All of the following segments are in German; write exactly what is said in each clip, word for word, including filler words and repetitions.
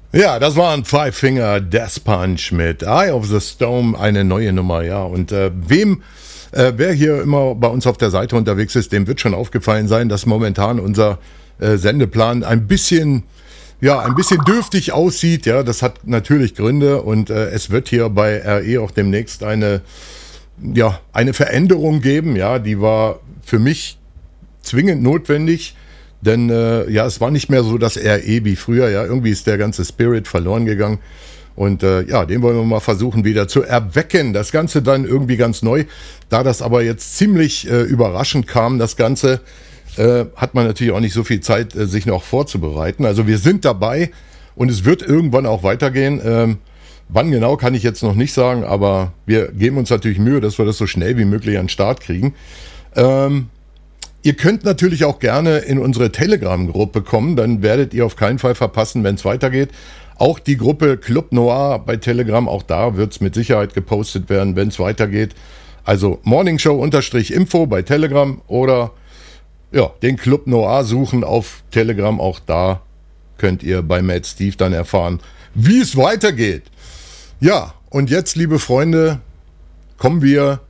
Ja, das war ein Five Finger Death Punch mit Eye of the Storm, eine neue Nummer, ja. Und äh, wem, äh, wer hier immer bei uns auf der Seite unterwegs ist, dem wird schon aufgefallen sein, dass momentan unser äh, Sendeplan ein bisschen, ja, ein bisschen dürftig aussieht. Ja, das hat natürlich Gründe und äh, es wird hier bei R E auch demnächst eine, ja, eine Veränderung geben. Ja, die war für mich zwingend notwendig. Denn äh, ja, es war nicht mehr so das R E wie früher. Ja, irgendwie ist der ganze Spirit verloren gegangen. Und äh, ja, den wollen wir mal versuchen wieder zu erwecken. Das Ganze dann irgendwie ganz neu. Da das aber jetzt ziemlich äh, überraschend kam, das Ganze, äh, hat man natürlich auch nicht so viel Zeit, äh, sich noch vorzubereiten. Also wir sind dabei und es wird irgendwann auch weitergehen. Ähm, wann genau, kann ich jetzt noch nicht sagen. Aber wir geben uns natürlich Mühe, dass wir das so schnell wie möglich an den Start kriegen. Ähm, Ihr könnt natürlich auch gerne in unsere Telegram-Gruppe kommen, dann werdet ihr auf keinen Fall verpassen, wenn es weitergeht. Auch die Gruppe Club Noir bei Telegram, auch da wird es mit Sicherheit gepostet werden, wenn es weitergeht. Also Morningshow-Info bei Telegram oder ja, den Club Noir suchen auf Telegram. Auch da könnt ihr bei Mad Steve dann erfahren, wie es weitergeht. Ja, und jetzt, liebe Freunde, kommen wir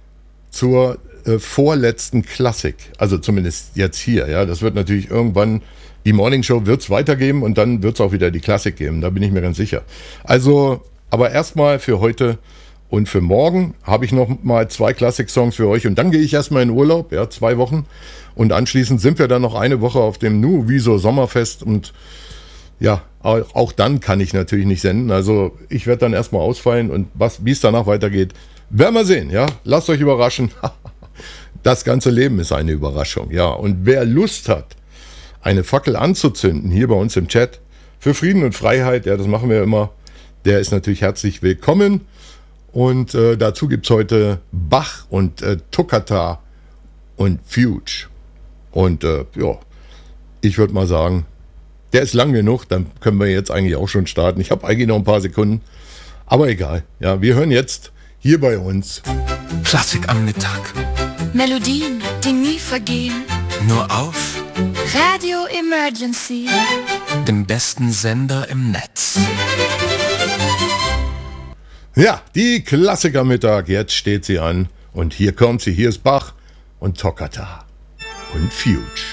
zur Äh, vorletzten Klassik, also zumindest jetzt hier, ja, das wird natürlich irgendwann, die Morning Show wird es weitergeben und dann wird es auch wieder die Klassik geben, da bin ich mir ganz sicher. Also, aber erstmal für heute und für morgen habe ich noch mal zwei Klassik-Songs für euch und dann gehe ich erstmal in Urlaub, ja, zwei Wochen und anschließend sind wir dann noch eine Woche auf dem Nu Wieso Sommerfest und ja, auch dann kann ich natürlich nicht senden, also ich werde dann erstmal ausfallen und was, wie es danach weitergeht, werden wir sehen, ja, lasst euch überraschen. Das ganze Leben ist eine Überraschung, ja. Und wer Lust hat, eine Fackel anzuzünden, hier bei uns im Chat, für Frieden und Freiheit, ja, das machen wir immer, der ist natürlich herzlich willkommen. Und äh, dazu gibt es heute Bach und äh, Toccata und Fuge. Und äh, ja, ich würde mal sagen, der ist lang genug, dann können wir jetzt eigentlich auch schon starten. Ich habe eigentlich noch ein paar Sekunden, aber egal. Ja, wir hören jetzt hier bei uns Klassik am Mittag. Melodien, die nie vergehen. Nur auf Radio Emergency, dem besten Sender im Netz. Ja, die Klassikermittag, jetzt steht sie an. Und hier kommt sie, hier ist Bach und Toccata und Fuge.